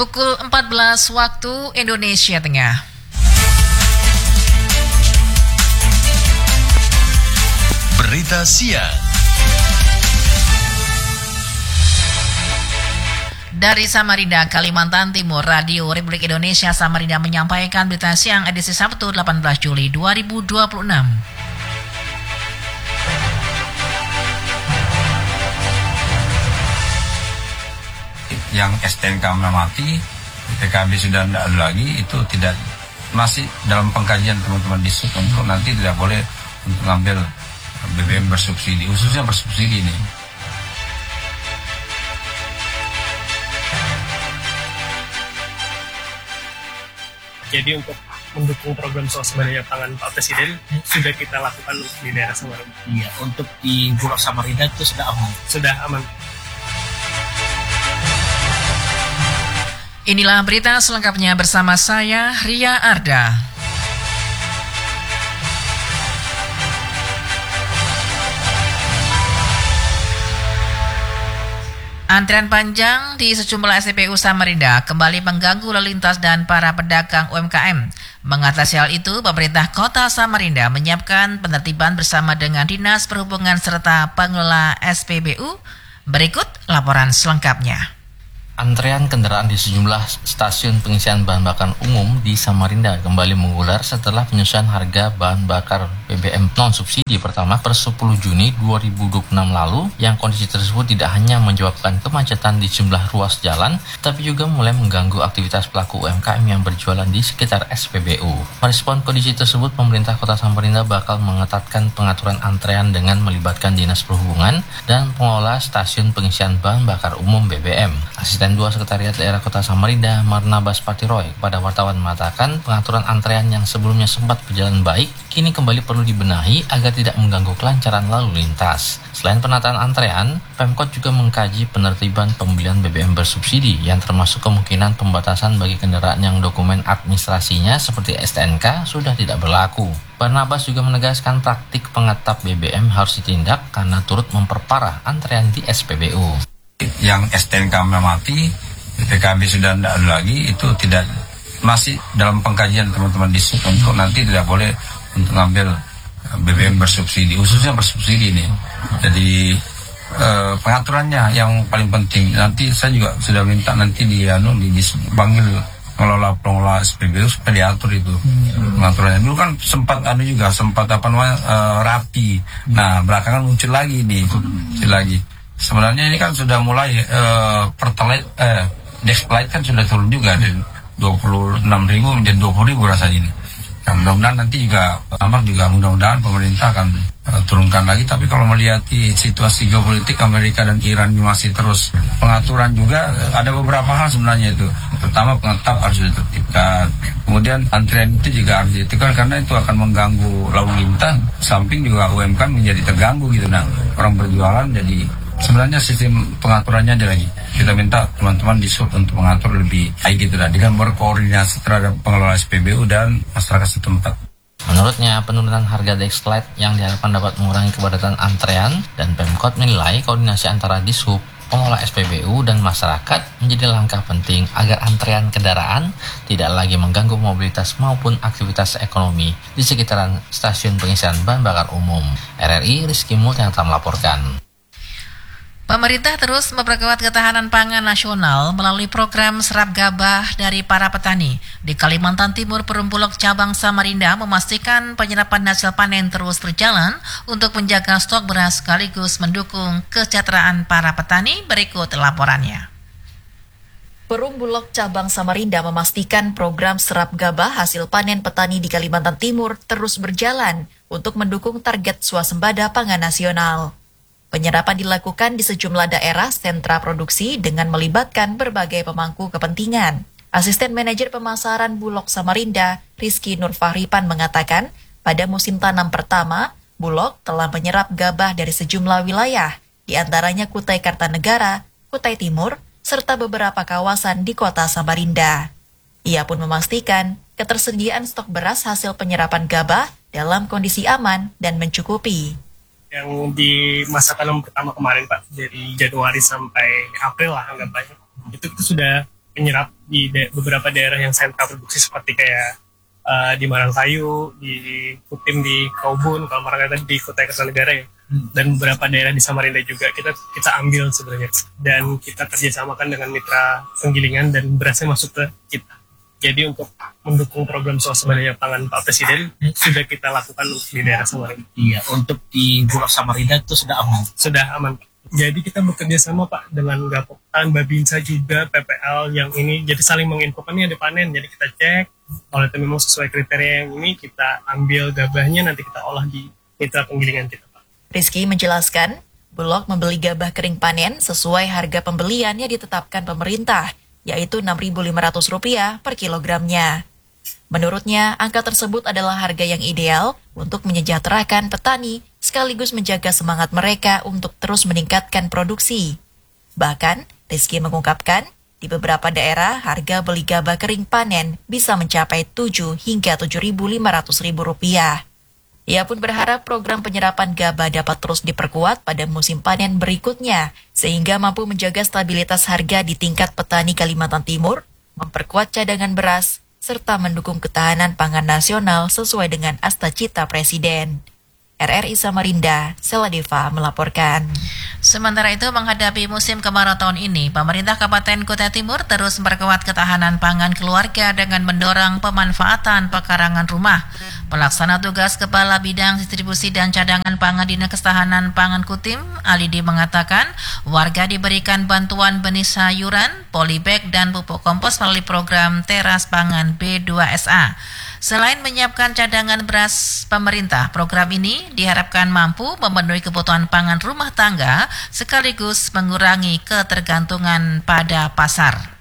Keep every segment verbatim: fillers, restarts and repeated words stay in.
Pukul empat belas waktu Indonesia Tengah. Berita siang. Dari Samarinda, Kalimantan Timur, Radio Republik Indonesia Samarinda menyampaikan berita siang edisi Sabtu delapan belas Juli dua ribu dua puluh enam. Yang S T N K mati, P K B sudah tidak ada lagi, itu tidak masih dalam pengkajian teman-teman di sub untuk nanti tidak boleh untuk ngambil B B M bersubsidi, khususnya bersubsidi ini. Jadi untuk mendukung program swasembada pangan Pak Presiden sudah kita lakukan di daerah Samarinda. Iya, untuk di Bulog Samarinda itu sudah aman. Sudah aman. Inilah berita selengkapnya bersama saya, Ria Arda. Antrian panjang di sejumlah S P B U Samarinda kembali mengganggu lalu lintas dan para pedagang U M K M. Mengatasi hal itu, pemerintah Kota Samarinda menyiapkan penertiban bersama dengan Dinas Perhubungan serta pengelola S P B U. Berikut laporan selengkapnya. Antrean kendaraan di sejumlah stasiun pengisian bahan bakar umum di Samarinda kembali mengular setelah penyesuaian harga bahan bakar B B M non-subsidi pertama per sepuluh Juni dua ribu dua puluh enam lalu, yang kondisi tersebut tidak hanya menyebabkan kemacetan di sejumlah ruas jalan, tapi juga mulai mengganggu aktivitas pelaku U M K M yang berjualan di sekitar S P B U. Merespon kondisi tersebut, pemerintah Kota Samarinda bakal mengetatkan pengaturan antrean dengan melibatkan Dinas Perhubungan dan pengelola stasiun pengisian bahan bakar umum B B M. Asisten dua Sekretariat Daerah Kota Samarinda, Marnabas Patiroy, kepada wartawan mengatakan pengaturan antrean yang sebelumnya sempat berjalan baik, kini kembali perlu dibenahi agar tidak mengganggu kelancaran lalu lintas. Selain penataan antrean, Pemkot juga mengkaji penertiban pembelian B B M bersubsidi yang termasuk kemungkinan pembatasan bagi kendaraan yang dokumen administrasinya seperti S T N K sudah tidak berlaku. Barnabas juga menegaskan praktik pengetap B B M harus ditindak karena turut memperparah antrean di S P B U. Yang S T N K mati, P K B sudah tidak ada lagi, itu tidak masih dalam pengkajian teman-teman di sub untuk nanti tidak boleh untuk ngambil B B M bersubsidi, khususnya bersubsidi ini. Jadi eh, pengaturannya yang paling penting. Nanti saya juga sudah minta nanti di anu di, di panggil pengelola pengelola S P B U supaya diatur itu hmm. pengaturannya. Dulu kan sempat anu juga sempat apa namanya eh, rapi. Nah belakangan muncul lagi nih, muncul lagi. Sebenarnya ini kan sudah mulai uh, pertalite, eh, dexlite kan sudah turun juga dari dua puluh enam ribu menjadi dua puluh ribu rasanya ini. Nah, mudah-mudahan nanti juga, amat juga mudah-mudahan pemerintah akan uh, turunkan lagi. Tapi kalau melihat situasi geopolitik Amerika dan Iran masih terus, pengaturan juga uh, ada beberapa hal sebenarnya itu. Pertama pengetap harus ditertibkan. Kemudian antrian itu juga harus ditertibkan karena itu akan mengganggu lalu lintas. Samping juga U M K M menjadi terganggu gitu. Nah, orang berjualan jadi sebenarnya sistem pengaturannya ada lagi. Kita minta teman-teman di sub untuk mengatur lebih baik gitu lah, dengan berkoordinasi terhadap pengelola S P B U dan masyarakat setempat. Menurutnya, penurunan harga Dexlite yang diharapkan dapat mengurangi kepadatan antrean, dan Pemkot menilai koordinasi antara Dishub, pengelola S P B U dan masyarakat menjadi langkah penting agar antrean kendaraan tidak lagi mengganggu mobilitas maupun aktivitas ekonomi di sekitaran stasiun pengisian bahan bakar umum. R R I Rizky Multianata melaporkan. Pemerintah terus memperkuat ketahanan pangan nasional melalui program serap gabah dari para petani. Di Kalimantan Timur, Perum Bulog Cabang Samarinda memastikan penyerapan hasil panen terus berjalan untuk menjaga stok beras sekaligus mendukung kesejahteraan para petani. Berikut laporannya. Perum Bulog Cabang Samarinda memastikan program serap gabah hasil panen petani di Kalimantan Timur terus berjalan untuk mendukung target swasembada pangan nasional. Penyerapan dilakukan di sejumlah daerah sentra produksi dengan melibatkan berbagai pemangku kepentingan. Asisten Manajer Pemasaran Bulog Samarinda, Rizky Nurfahripan mengatakan, pada musim tanam pertama, Bulog telah menyerap gabah dari sejumlah wilayah, di antaranya Kutai Kartanegara, Kutai Timur, serta beberapa kawasan di kota Samarinda. Ia pun memastikan ketersediaan stok beras hasil penyerapan gabah dalam kondisi aman dan mencukupi. Yang di masa tanam pertama kemarin Pak, dari Januari sampai April lah anggapnya, itu, itu sudah penyerap di da- beberapa daerah yang sentra produksi seperti kayak uh, di Marangkayu, di Kutim, di Kaubun, kalau Marangkayu tadi di Kutai Kartanegara ya, hmm. dan beberapa daerah di Samarinda juga kita kita ambil sebenarnya, dan kita kerjasamakan dengan mitra penggilingan dan berasnya masuk ke kita. Jadi untuk mendukung program swasembada pangan Pak Presiden hmm. sudah kita lakukan di daerah Samarinda. Iya, untuk di Bulog Samarinda itu sudah aman. Sudah aman. Jadi kita bekerja sama Pak dengan Gapoktan, Babinsa juga, P P L yang ini. Jadi saling menginfokan ini ada panen. Jadi kita cek, kalau itu memang sesuai kriteria yang ini, kita ambil gabahnya, nanti kita olah di mitra penggilingan kita Pak. Rizky menjelaskan, Bulog membeli gabah kering panen sesuai harga pembelian yang ditetapkan pemerintah, yaitu enam ribu lima ratus rupiah per kilogramnya. Menurutnya, angka tersebut adalah harga yang ideal untuk menyejahterakan petani sekaligus menjaga semangat mereka untuk terus meningkatkan produksi. Bahkan, Rizky mengungkapkan, di beberapa daerah harga beli gabah kering panen bisa mencapai tujuh hingga tujuh ribu lima ratus rupiah. Ia pun berharap program penyerapan gabah dapat terus diperkuat pada musim panen berikutnya, sehingga mampu menjaga stabilitas harga di tingkat petani Kalimantan Timur, memperkuat cadangan beras, serta mendukung ketahanan pangan nasional sesuai dengan asta-cita Presiden. R R I Samarinda, Seladeva melaporkan. Sementara itu, menghadapi musim kemarau tahun ini, pemerintah Kabupaten Kutai Timur terus memperkuat ketahanan pangan keluarga dengan mendorong pemanfaatan pekarangan rumah. Pelaksana tugas Kepala Bidang Distribusi dan Cadangan Pangan Dinas Ketahanan Pangan Kutim, Alidi mengatakan, warga diberikan bantuan benih sayuran, polybag, dan pupuk kompos melalui program Teras Pangan B dua S A. Selain menyiapkan cadangan beras pemerintah, program ini diharapkan mampu memenuhi kebutuhan pangan rumah tangga sekaligus mengurangi ketergantungan pada pasar.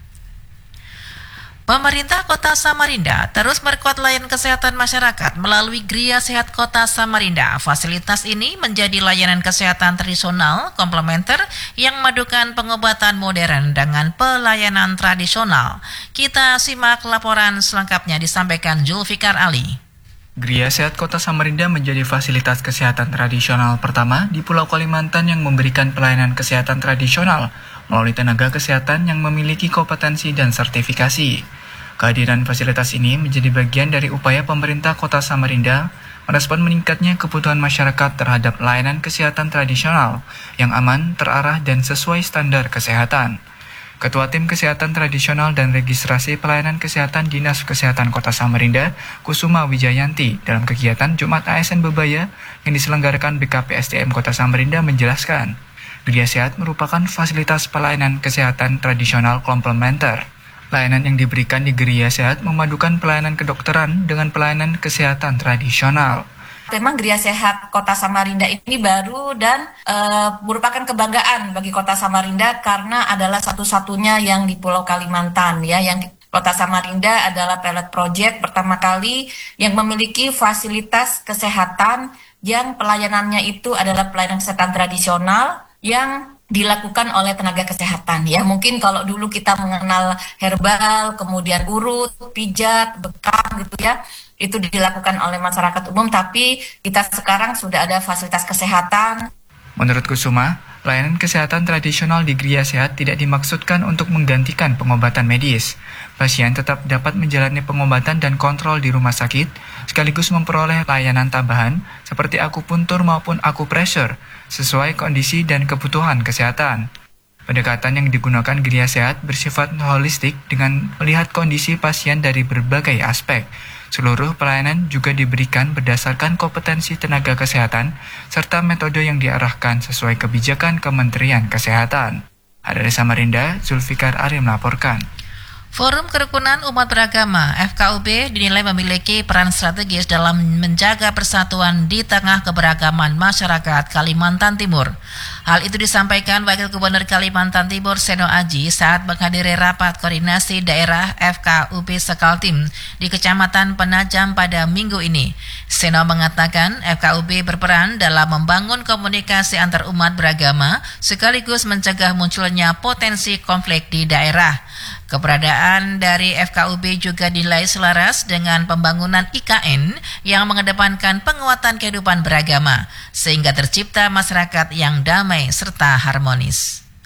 Pemerintah Kota Samarinda terus memperkuat layanan kesehatan masyarakat melalui Gria Sehat Kota Samarinda. Fasilitas ini menjadi layanan kesehatan tradisional komplementer yang memadukan pengobatan modern dengan pelayanan tradisional. Kita simak laporan selengkapnya disampaikan Zulfikar Ali. Gria Sehat Kota Samarinda menjadi fasilitas kesehatan tradisional pertama di Pulau Kalimantan yang memberikan pelayanan kesehatan tradisional melalui tenaga kesehatan yang memiliki kompetensi dan sertifikasi. Kehadiran fasilitas ini menjadi bagian dari upaya pemerintah Kota Samarinda merespon meningkatnya kebutuhan masyarakat terhadap layanan kesehatan tradisional yang aman, terarah, dan sesuai standar kesehatan. Ketua Tim Kesehatan Tradisional dan Registrasi Pelayanan Kesehatan Dinas Kesehatan Kota Samarinda, Kusuma Wijayanti, dalam kegiatan Jumat A S N Bebaya yang diselenggarakan B K P S D M Kota Samarinda menjelaskan, Gria Sehat merupakan fasilitas pelayanan kesehatan tradisional komplementer. Layanan yang diberikan di Gria Sehat memadukan pelayanan kedokteran dengan pelayanan kesehatan tradisional. Memang Gria Sehat Kota Samarinda ini baru dan e, merupakan kebanggaan bagi Kota Samarinda karena adalah satu-satunya yang di Pulau Kalimantan ya, yang Kota Samarinda adalah pilot project pertama kali yang memiliki fasilitas kesehatan yang pelayanannya itu adalah pelayanan kesehatan tradisional yang dilakukan oleh tenaga kesehatan ya. Mungkin kalau dulu kita mengenal herbal, kemudian urut, pijat, bekam gitu ya, itu dilakukan oleh masyarakat umum, tapi kita sekarang sudah ada fasilitas kesehatan. Menurut Kusuma, layanan kesehatan tradisional di Gria Sehat tidak dimaksudkan untuk menggantikan pengobatan medis. Pasien tetap dapat menjalani pengobatan dan kontrol di rumah sakit, sekaligus memperoleh layanan tambahan seperti akupuntur maupun akupressure, sesuai kondisi dan kebutuhan kesehatan. Pendekatan yang digunakan Gria Sehat bersifat holistik dengan melihat kondisi pasien dari berbagai aspek. Seluruh pelayanan juga diberikan berdasarkan kompetensi tenaga kesehatan serta metode yang diarahkan sesuai kebijakan Kementerian Kesehatan. Dari Samarinda, Zulfikar Ari melaporkan. Forum Kerukunan Umat Beragama F K U B dinilai memiliki peran strategis dalam menjaga persatuan di tengah keberagaman masyarakat Kalimantan Timur. Hal itu disampaikan Wakil Gubernur Kalimantan Timur Seno Aji saat menghadiri rapat koordinasi daerah F K U B Sekaltim di Kecamatan Penajam pada minggu ini. Seno mengatakan F K U B berperan dalam membangun komunikasi antar umat beragama sekaligus mencegah munculnya potensi konflik di daerah. Keberadaan dari F K U B juga dinilai selaras dengan pembangunan I K N yang mengedepankan penguatan kehidupan beragama, sehingga tercipta masyarakat yang damai serta harmonis.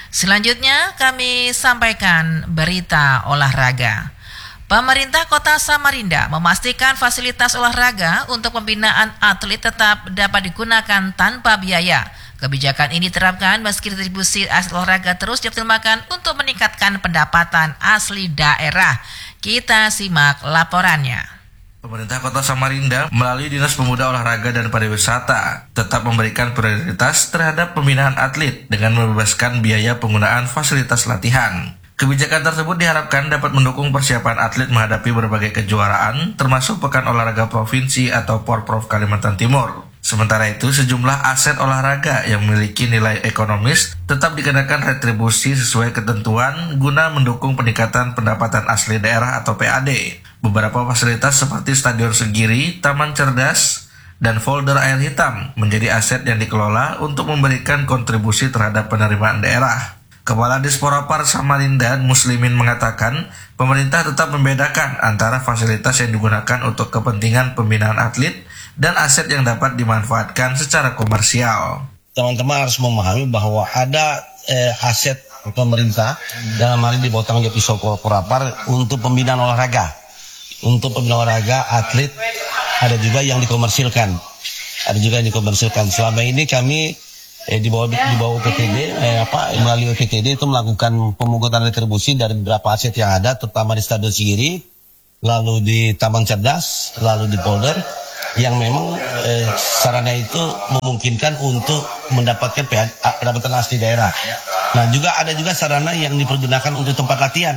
Selanjutnya kami sampaikan berita olahraga. Pemerintah Kota Samarinda memastikan fasilitas olahraga untuk pembinaan atlet tetap dapat digunakan tanpa biaya. Kebijakan ini diterapkan meski distribusi aset olahraga terus dioptimalkan untuk meningkatkan pendapatan asli daerah. Kita simak laporannya. Pemerintah Kota Samarinda melalui Dinas Pemuda Olahraga dan Pariwisata tetap memberikan prioritas terhadap pembinaan atlet dengan membebaskan biaya penggunaan fasilitas latihan. Kebijakan tersebut diharapkan dapat mendukung persiapan atlet menghadapi berbagai kejuaraan, termasuk Pekan Olahraga Provinsi atau Porprov Kalimantan Timur. Sementara itu, sejumlah aset olahraga yang memiliki nilai ekonomis tetap dikenakan retribusi sesuai ketentuan guna mendukung peningkatan pendapatan asli daerah atau P A D. Beberapa fasilitas seperti Stadion Segiri, Taman Cerdas, dan folder air hitam menjadi aset yang dikelola untuk memberikan kontribusi terhadap penerimaan daerah. Kepala Disporapar Samarinda Muslimin mengatakan, pemerintah tetap membedakan antara fasilitas yang digunakan untuk kepentingan pembinaan atlet dan aset yang dapat dimanfaatkan secara komersial. Teman-teman harus memahami bahwa ada eh, aset pemerintah dalam hal ini di bawah tanggung jawab Disporapar untuk pembinaan olahraga. Untuk pembinaan olahraga atlet ada juga yang dikomersilkan. Ada juga yang dikomersilkan. Selama ini kami Eh, di bawah di bawah U P T D eh, apa melalui U P T D itu melakukan pemungutan retribusi dari beberapa aset yang ada, terutama di Stadion Sigiri, lalu di Taman Cerdas, lalu di Polder, yang memang eh, sarana itu memungkinkan untuk mendapatkan pendapatan asli daerah. Nah, juga ada juga sarana yang dipergunakan untuk tempat latihan.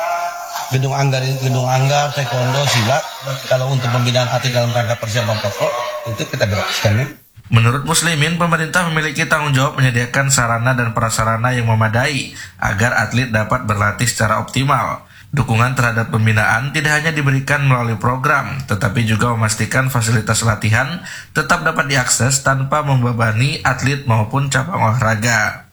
Gedung anggar, gedung anggar, taekwondo, silat. Kalau untuk pembinaan atlet dalam rangka persiapan pokok itu kita gratiskan. Menurut Muslimin, pemerintah memiliki tanggung jawab menyediakan sarana dan prasarana yang memadai agar atlet dapat berlatih secara optimal. Dukungan terhadap pembinaan tidak hanya diberikan melalui program, tetapi juga memastikan fasilitas latihan tetap dapat diakses tanpa membebani atlet maupun cabang olahraga.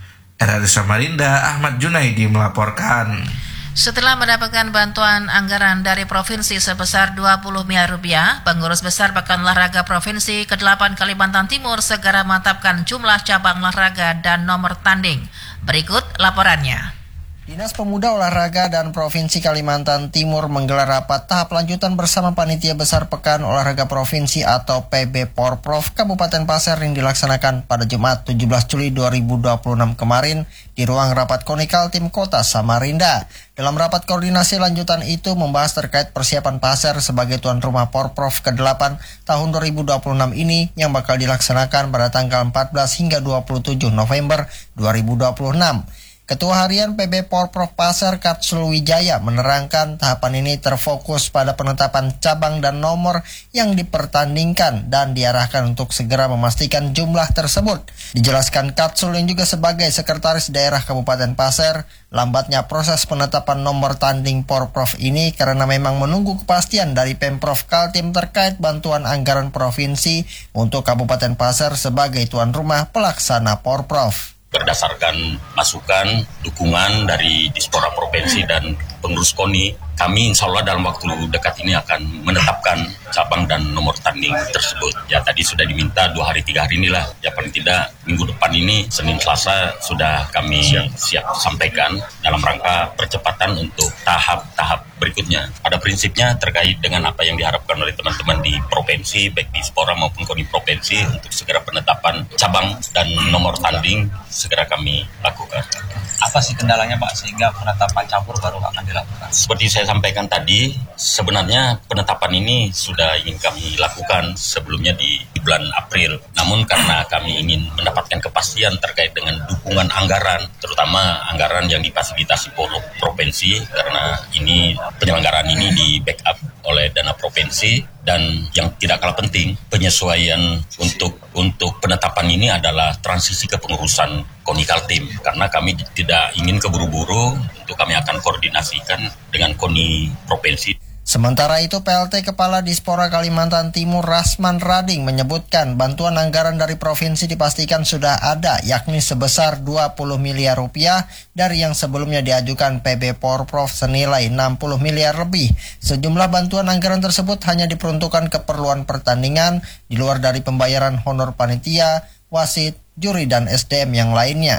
R R I Samarinda, Ahmad Junaidi melaporkan. Setelah mendapatkan bantuan anggaran dari provinsi sebesar dua puluh miliar rupiah, Pengurus Besar Pekan Olahraga Provinsi kedelapan Kalimantan Timur segera menetapkan jumlah cabang olahraga dan nomor tanding. Berikut laporannya. Dinas Pemuda Olahraga dan Provinsi Kalimantan Timur menggelar rapat tahap lanjutan bersama Panitia Besar Pekan Olahraga Provinsi atau P B Porprov Kabupaten Pasir yang dilaksanakan pada Jumat tujuh belas Juli dua ribu dua puluh enam kemarin di ruang rapat Konikal Tim Kota Samarinda. Dalam rapat koordinasi lanjutan itu membahas terkait persiapan Pasir sebagai tuan rumah Porprov kedelapan tahun dua ribu dua puluh enam ini yang bakal dilaksanakan pada tanggal empat belas hingga dua puluh tujuh November dua ribu dua puluh enam. Ketua Harian P B Porprov Pasir Katsul Wijaya menerangkan tahapan ini terfokus pada penetapan cabang dan nomor yang dipertandingkan dan diarahkan untuk segera memastikan jumlah tersebut. Dijelaskan Katsul yang juga sebagai Sekretaris Daerah Kabupaten Pasir, lambatnya proses penetapan nomor tanding Porprov ini karena memang menunggu kepastian dari Pemprov Kaltim terkait bantuan anggaran provinsi untuk Kabupaten Pasir sebagai tuan rumah pelaksana Porprov. Berdasarkan masukan, dukungan dari Dispora Provinsi dan pengurus KONI, kami insya Allah dalam waktu dekat ini akan menetapkan cabang dan nomor tanding tersebut. Ya tadi sudah diminta dua hari tiga hari inilah, ya paling tidak minggu depan ini Senin Selasa sudah kami siap, siap sampaikan dalam rangka percepatan untuk tahap-tahap berikutnya. Pada prinsipnya terkait dengan apa yang diharapkan oleh teman-teman di provinsi, baik di Dispora maupun KONI provinsi untuk segera penetapan cabang dan nomor tanding segera kami lakukan. Apa sih kendalanya Pak sehingga penetapan cabur baru akan dilakukan? Seperti saya sampaikan tadi, sebenarnya penetapan ini sudah ingin kami lakukan sebelumnya di bulan April. Namun karena kami ingin mendapatkan kepastian terkait dengan dukungan anggaran, terutama anggaran yang difasilitasi provinsi, karena ini penyelenggaraan ini di backup oleh dana provinsi, dan yang tidak kalah penting penyesuaian untuk untuk penetapan ini adalah transisi kepengurusan KONI Kaltim, karena kami tidak ingin keburu-buru, untuk kami akan koordinasikan dengan KONI provinsi. Sementara itu, P L T Kepala Dispora Kalimantan Timur Rasman Rading menyebutkan bantuan anggaran dari provinsi dipastikan sudah ada, yakni sebesar dua puluh miliar rupiah dari yang sebelumnya diajukan P B Porprov senilai enam puluh miliar lebih. Sejumlah bantuan anggaran tersebut hanya diperuntukkan keperluan pertandingan di luar dari pembayaran honor panitia, wasit, juri, dan S D M yang lainnya.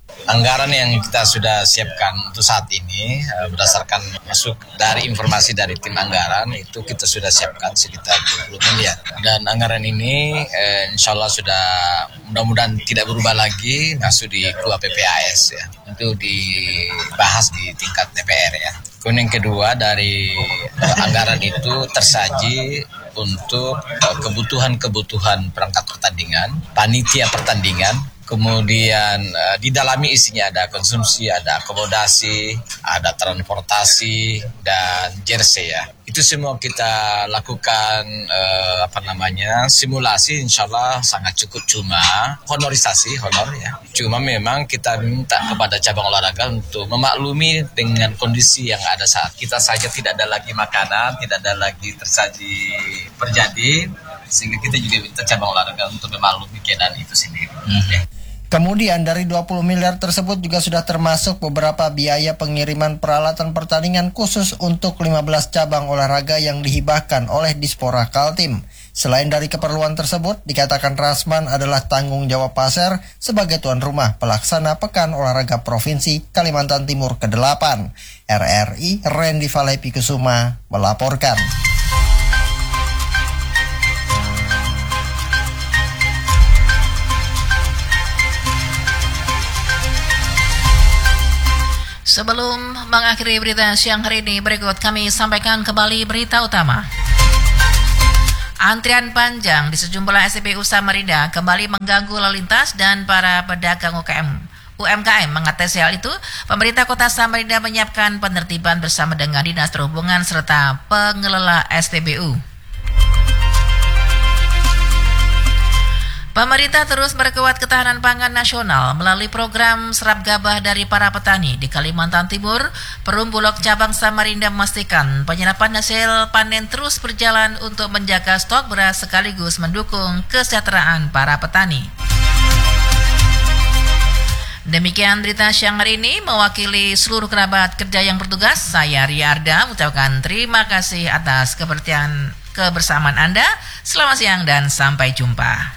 Anggaran yang kita sudah siapkan untuk saat ini berdasarkan masuk dari informasi dari tim anggaran itu kita sudah siapkan sekitar dua puluh miliar. Dan anggaran ini eh, insya Allah sudah mudah-mudahan tidak berubah lagi masuk di K U A P P A S ya, untuk dibahas di tingkat D P R ya. Kemudian yang kedua dari uh, anggaran itu tersaji untuk uh, kebutuhan-kebutuhan perangkat pertandingan, panitia pertandingan, kemudian uh, di dalamnya isinya ada konsumsi, ada akomodasi, ada transportasi, dan jersey ya. Itu semua kita lakukan uh, apa namanya simulasi, insya Allah sangat cukup, cuma honorisasi, honor ya. Cuma memang kita minta kepada cabang olahraga untuk memaklumi dengan kondisi yang ada saat kita saja tidak ada lagi makanan, tidak ada lagi tersaji terjadi, sehingga kita juga minta cabang olahraga untuk memaklumi keadaan itu sendiri. Hmm. Ya. Kemudian dari dua puluh miliar tersebut juga sudah termasuk beberapa biaya pengiriman peralatan pertandingan khusus untuk lima belas cabang olahraga yang dihibahkan oleh Dispora Kaltim. Selain dari keperluan tersebut, dikatakan Rasman adalah tanggung jawab Pasir sebagai tuan rumah pelaksana Pekan Olahraga Provinsi Kalimantan Timur kedelapan. R R I Randy Valepi Kusuma melaporkan. Sebelum mengakhiri berita siang hari ini, berikut kami sampaikan kembali berita utama. Antrian panjang di sejumlah S T B U Samarinda kembali mengganggu lalu lintas dan para pedagang U K M. U M K M mengatasi hal itu, pemerintah Kota Samarinda menyiapkan penertiban bersama dengan Dinas Perhubungan serta pengelola S T B U. Pemerintah terus memperkuat ketahanan pangan nasional melalui program serap gabah dari para petani di Kalimantan Timur. Perum Bulog Cabang Samarinda memastikan penyerapan hasil panen terus berjalan untuk menjaga stok beras sekaligus mendukung kesejahteraan para petani. Demikian berita siang hari ini, mewakili seluruh kerabat kerja yang bertugas, saya Ria Arda mengucapkan terima kasih atas kepercayaan kebersamaan Anda. Selamat siang dan sampai jumpa.